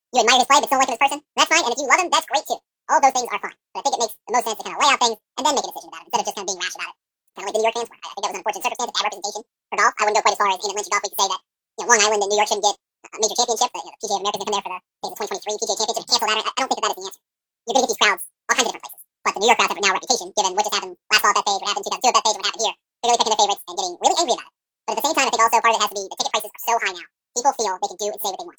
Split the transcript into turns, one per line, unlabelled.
you admire his play but still like him as a person, that's fine. And if you love him, that's great too. All of those things are fine. But I think it makes the most sense to kind of lay out things and then make a decision about it instead of just kind of being rash about it. Kind of like the New York fans were. I think that was an unfortunate circumstance, bad representation for golf. I wouldn't go quite as far as Emmett Lynch Golf Week to say that Long Island and New York shouldn't get a major championship. The PGA of America is going to come there for the 2023 PGA Championship and cancel that. I don't think that is the answer. You're going to get these crowds all kinds of different places. But the New York crowds have now a reputation, given what just happened last fall at Bethpage, what happened in 2002 at Bethpage, and what happened here. They're really picking their favorites and getting really angry about it. But at the same time, I think also part of it has to be the ticket prices are so high now. People feel they can do and say what they want.